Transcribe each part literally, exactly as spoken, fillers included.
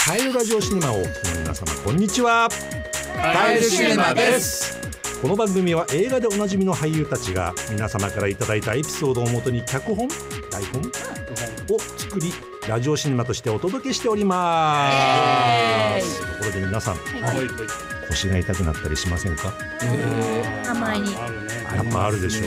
カエルラジオシネマをお聞きの皆様、こんにちは。 カエルシネマです。 この番組は映画でおなじみの俳優たちが皆様からいただいたエピソードをもとに脚本、台本を作りラジオシネマとしてお届けしております。ところで皆さん、はい、腰が痛くなったりしませんか？ たまにやっぱあるでしょう。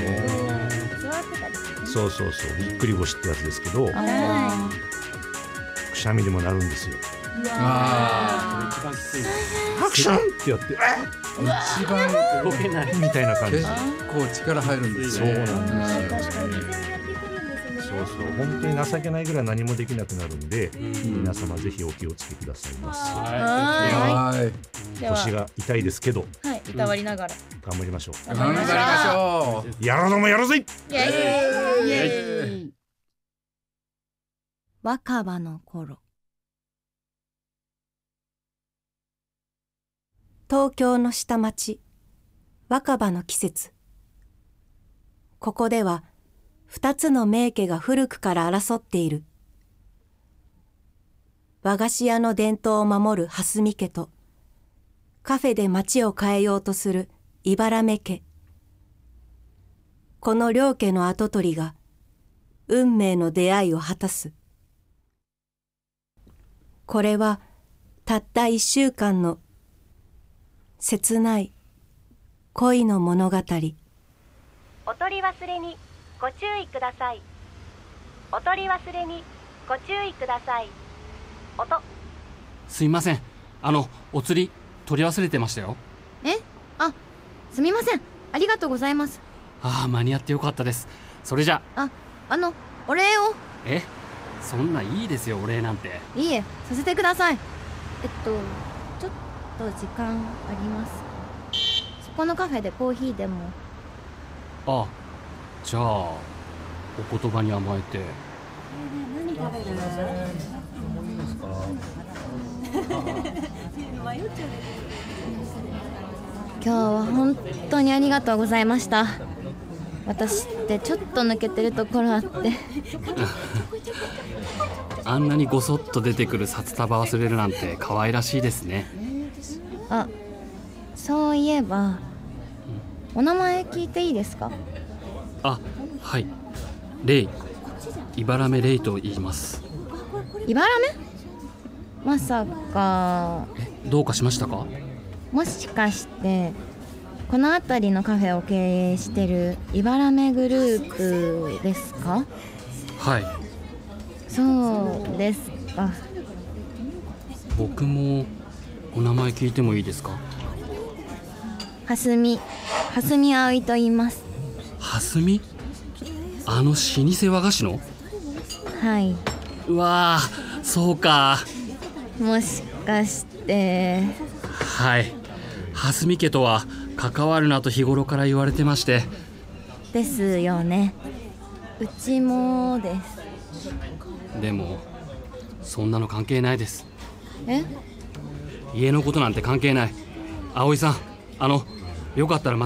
そうそうそう、ぎっくり腰ってやつですけど、くしゃみにもなるんですよ。 あハクションってやって一番動けないみたいな感じ。 結構力入るんですね。 そうなんですよ。そうそう、本当に情けないぐらい何もできなくなるんで、うん、皆様ぜひお気をつけくださいませ。 はい。 腰が痛いですけど、 はい、いたわりながら頑張りましょう。 頑張りましょう。 やるのもやるぜ。 イエーイイエーイ。 若葉の頃、東京の下町、若葉の季節。ここでは二つの名家が古くから争っている。和菓子屋の伝統を守る蓮見家と、カフェで町を変えようとする茨目家。この両家の跡取りが運命の出会いを果たす。これはたった一週間の切ない恋の物語。 お取り忘れにご注意ください。お取り忘れにご注意ください。音。 すいません、あのお釣り取り忘れてましたよ。 え、あ、すみません、ありがとうございます。 ああ、間に合ってよかったです。それじゃあ、あのお礼を。 え、そんないいですよ、お礼なんて。 いいえ、させてください。えっとちょっと時間あります。そこのカフェでコーヒーでも。 あ、じゃあお言葉に甘えて。 何食べる？今日は本当にありがとうございました。私ってちょっと抜けてるところあってあんなにごそっと出てくる札束忘れるなんて可愛らしいですね。 あ、そういえば、お名前聞いていいですか？ あ、はい、レイ、茨目レイと言います。 茨目？まさか。 え、どうかしましたか？ もしかしてこの辺りのカフェを経営してる茨目グループですか？ はい。 そうですか。 僕もお名前聞いてもいいですか？ 蓮見、蓮見葵と言います。 蓮見？あの老舗和菓子の？ はい。 うわー、そうか。 もしかして。 はい、蓮見家とは関わるなと日頃から言われてまして。 ですよね。うちもです。 でもそんなの関係ないです。 え？ 家のことなんて関係ない。葵さん、あのよかったらまた